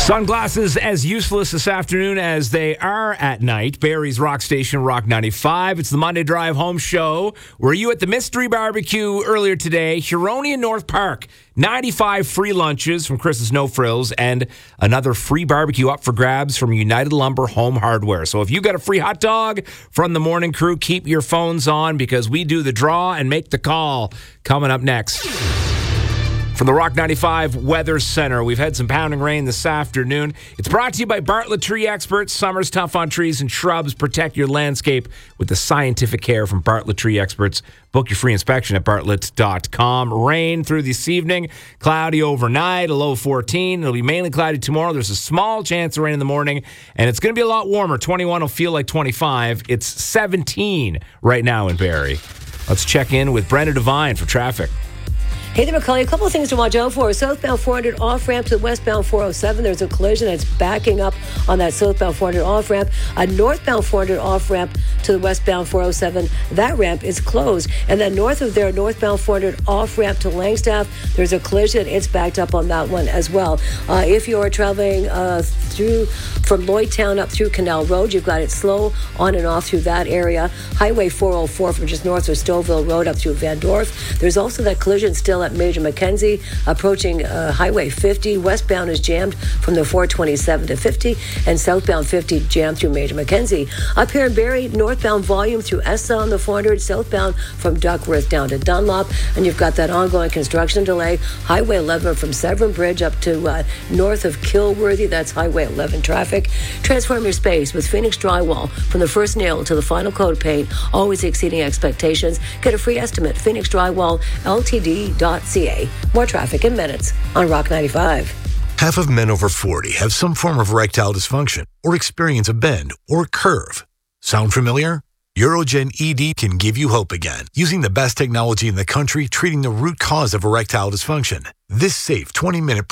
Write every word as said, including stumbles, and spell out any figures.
Sunglasses as useless this afternoon as they are at night. Barrie's Rock Station, Rock ninety-five. It's the Monday Drive Home Show. Were you at the Mystery Barbecue earlier today? Huronia North Park. ninety-five free lunches from Chris's No Frills and another free barbecue up for grabs from United Lumber Home Hardware. So if you got a free hot dog from the morning crew, keep your phones on because we do the draw and make the call coming up next. From the Rock ninety-five Weather Center, we've had some pounding rain this afternoon. It's brought to you by Bartlett Tree Experts. Summer's tough on trees and shrubs. Protect your landscape with the scientific care from Bartlett Tree Experts. Book your free inspection at bartlett dot com. Rain through this evening. Cloudy overnight, a low fourteen. It'll be mainly cloudy tomorrow. There's a small chance of rain in the morning, and it's going to be a lot warmer. twenty-one will feel like twenty-five. It's seventeen right now in Barrie. Let's check in with Brenda Devine for traffic. Hey there, Macaulay. A couple of things to watch out for. Southbound four hundred off-ramp to westbound four oh seven. There's a collision that's backing up on that southbound four hundred off-ramp. A northbound four hundred off-ramp to the westbound four oh seven. That ramp is closed. And then north of there, northbound four hundred off-ramp to Langstaff. There's a collision. It's backed up on that one as well. Uh, if you're traveling uh, through from Lloydtown up through Canal Road, you've got it slow on and off through that area. Highway four oh four from just north of Stouffville Road up through Van Dorf. There's also that collision still at Major Mackenzie, approaching uh, Highway fifty. Westbound is jammed from the four twenty-seven to fifty, and southbound fifty jammed through Major Mackenzie. Up here in Barrie, northbound volume through Essa on the four hundred, southbound from Duckworth down to Dunlop, and you've got that ongoing construction delay. Highway eleven from Severn Bridge up to uh, north of Kilworthy. That's Highway eleven traffic. Transform your space with Phoenix Drywall. From the first nail to the final coat paint, always exceeding expectations. Get a free estimate, phoenix drywall l t d dot c a. More traffic in minutes on Rock ninety-five. Half of men over forty have some form of erectile dysfunction or experience a bend or curve. Sound familiar? Urogen E D can give you hope again, using the best technology in the country treating the root cause of erectile dysfunction. This safe twenty-minute